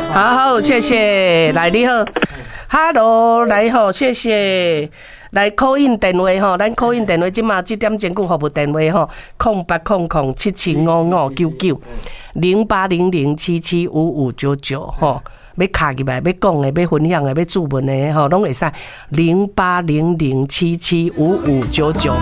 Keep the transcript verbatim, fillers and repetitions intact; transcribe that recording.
好好，谢谢，来你好 ，Hello， 来好，谢谢。来 call in 电话吼，咱 call in 电话，即马即点钟顾服务电话吼，空八空空七七五五九九零八零零七七五五九九吼，要卡入来，要讲的，要分享的，要注文的吼，拢会使零八零零七七五五九九。